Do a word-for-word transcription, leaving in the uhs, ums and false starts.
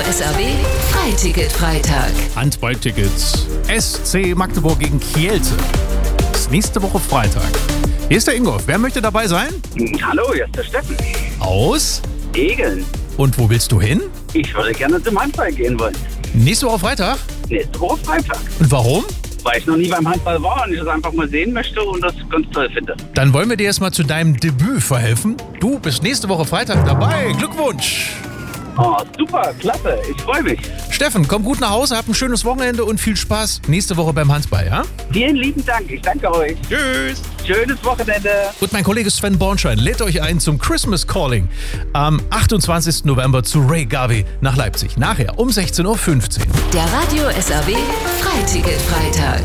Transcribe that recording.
S R W Freiticket-Freitag. Handballtickets. S C Magdeburg gegen Kielce. Das ist nächste Woche Freitag. Hier ist der Ingolf. Wer möchte dabei sein? Hallo, hier ist der Steffen. Aus? Egeln. Und wo willst du hin? Ich würde gerne zum Handball gehen wollen. Nächste Woche Freitag? Nächste Woche Freitag. Und warum? Weil ich noch nie beim Handball war und ich das einfach mal sehen möchte und das ganz toll finde. Dann wollen wir dir erstmal zu deinem Debüt verhelfen. Du bist nächste Woche Freitag dabei. Glückwunsch! Oh, super, klasse, ich freue mich. Steffen, komm gut nach Hause, hab ein schönes Wochenende und viel Spaß nächste Woche beim Handball, ja? Vielen lieben Dank, ich danke euch. Tschüss! Schönes Wochenende. Und mein Kollege Sven Bornschein lädt euch ein zum Christmas Calling am achtundzwanzigsten November zu Ray Garvey nach Leipzig. Nachher um sechzehn Uhr fünfzehn. Der Radio S R W Freiticket-Freitag.